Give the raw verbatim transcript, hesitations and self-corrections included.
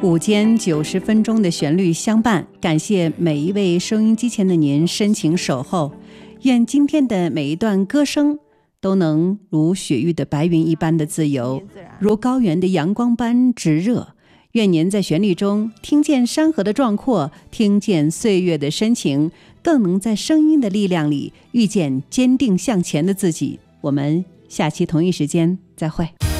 午间九十分钟的旋律相伴，感谢每一位收音机前的您深情守候。愿今天的每一段歌声都能如雪域的白云一般的自由，如高原的阳光般炙热。愿您在旋律中听见山河的壮阔，听见岁月的深情，更能在声音的力量里遇见坚定向前的自己。我们下期同一时间再会。